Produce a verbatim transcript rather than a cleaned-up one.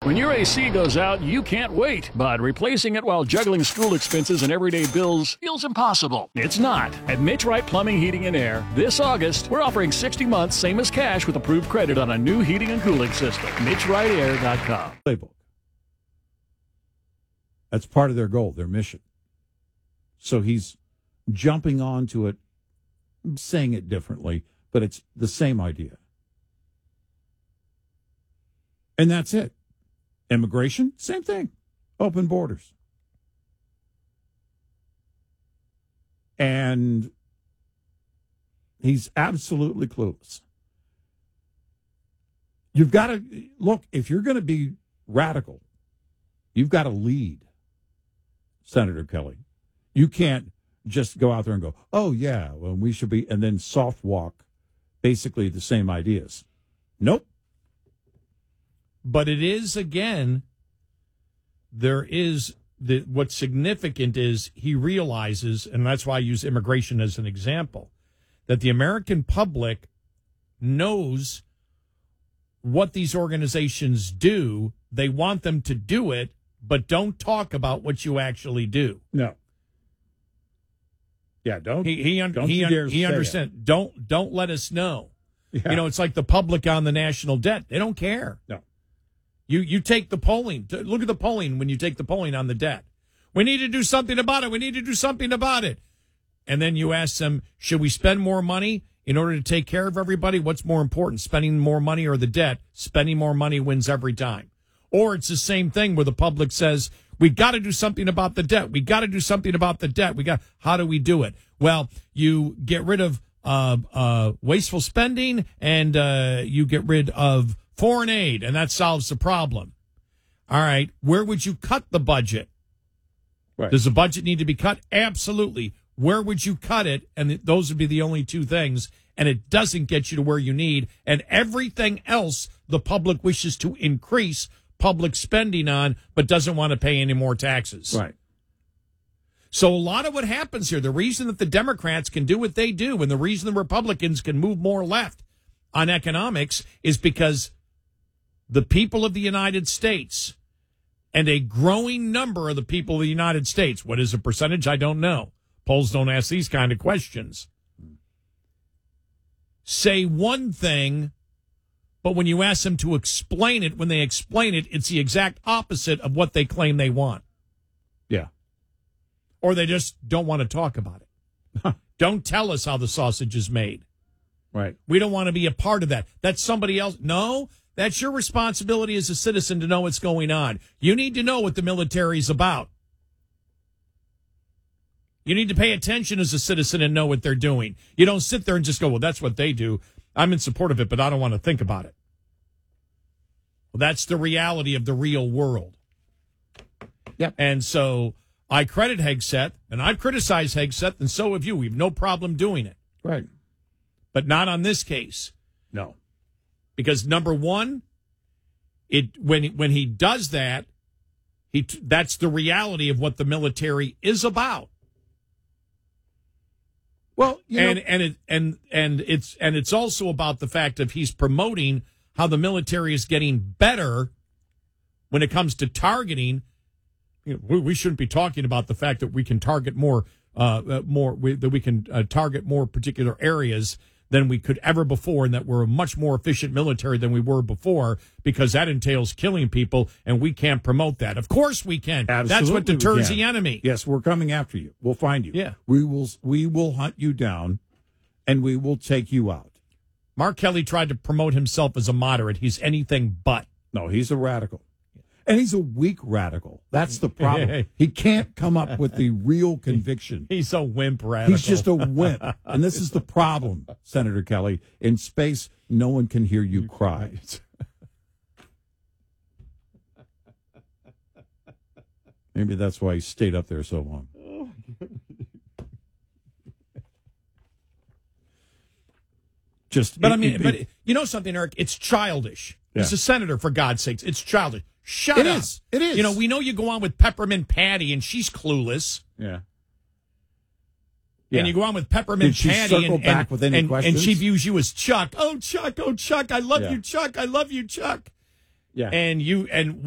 When your A C goes out, you can't wait, but replacing it while juggling school expenses and everyday bills feels impossible. It's not. At Mitch Wright Plumbing, Heating, and Air, this August, we're offering sixty months, same as cash, with approved credit on a new heating and cooling system. Mitch Wright Air dot com. Playbook. That's part of their goal, their mission. So he's jumping onto it, saying it differently, but it's the same idea. And that's it. Immigration, same thing. Open borders. And he's absolutely clueless. You've got to, look, if you're going to be radical, you've got to lead, Senator Kelly. You can't just go out there and go, oh, yeah, well, we should be, and then soft walk basically the same ideas. Nope. But it is, again, there is, the, what's significant is he realizes, and that's why I use immigration as an example, that the American public knows what these organizations do. They want them to do it, but don't talk about what you actually do. No. Yeah, don't. He he un, don't he, you dare un, he say understands. it. Don't don't let us know. Yeah. You know, it's like the public on the national debt. They don't care. No. You you take the polling. Look at the polling when you take the polling on the debt. We need to do something about it. We need to do something about it. And then you ask them, should we spend more money in order to take care of everybody? What's more important, spending more money or the debt? Spending more money wins every time. Or it's the same thing where the public says, we got to do something about the debt. We got to do something about the debt. We got. How do we do it? Well, you get rid of uh, uh, wasteful spending and uh, you get rid of foreign aid, and that solves the problem. All right. Where would you cut the budget? Right. Does the budget need to be cut? Absolutely. Where would you cut it? And th- those would be the only two things. And it doesn't get you to where you need. And everything else the public wishes to increase public spending on, but doesn't want to pay any more taxes. Right. So a lot of what happens here, the reason that the Democrats can do what they do and the reason the Republicans can move more left on economics is because the people of the United States and a growing number of the people of the United States, what is the percentage? I don't know. Polls don't ask these kind of questions. Say one thing, but when you ask them to explain it, when they explain it, it's the exact opposite of what they claim they want. Yeah. Or they just don't want to talk about it. Don't tell us how the sausage is made. Right. We don't want to be a part of that. That's somebody else. No, that's your responsibility as a citizen to know what's going on. You need to know what the military is about. You need to pay attention as a citizen and know what they're doing. You don't sit there and just go, well, that's what they do. I'm in support of it, but I don't want to think about it. Well, that's the reality of the real world. Yep. And so I credit Hegseth, and I've criticized Hegseth, and so have you. We have no problem doing it. Right. But not on this case. No. Because number one, it when when he does that, he that's the reality of what the military is about. Well, you and know, and it and and it's and it's also about the fact of he's promoting how the military is getting better when it comes to targeting. You know, we, we shouldn't be talking about the fact that we can target more, uh, uh, more we, that we can uh, target more particular areas than we could ever before, and that we're a much more efficient military than we were before, because that entails killing people, and we can't promote that. Of course we can. Absolutely That's what deters we can. the enemy. Yes, we're coming after you. We'll find you. Yeah. We will we will hunt you down, and we will take you out. Mark Kelly tried to promote himself as a moderate. He's anything but. No, he's a radical. And he's a weak radical. That's the problem. He can't come up with the real conviction. He's a wimp radical. He's just a wimp. And this is the problem, Senator Kelly. In space, no one can hear you cry. Maybe that's why he stayed up there so long. Just, But it, I mean, it, but it, you know something, Eric? It's childish. Yeah. He's a senator, for God's sakes. It's childish. Shut It up. is. It is. You know, we know you go on with Peppermint Patty, and she's clueless. yeah. And you go on with Peppermint Did she Patty, circle and, back and, with any and, questions? and she views you as Chuck. Oh, Chuck. Oh, Chuck. I love Yeah. you, Chuck. I love you, Chuck. Yeah. And you and